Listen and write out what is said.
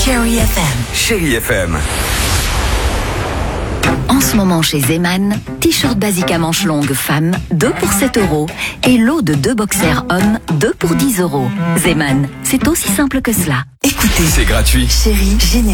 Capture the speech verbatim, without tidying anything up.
Chérie F M. Chérie F M. En ce moment chez Zeman, t-shirt basique à manches longues femmes, deux pour sept euros. Et lot de deux boxers hommes, deux pour dix euros. Zeman, c'est aussi simple que cela. Écoutez, C'est gratuit. Chérie, génial.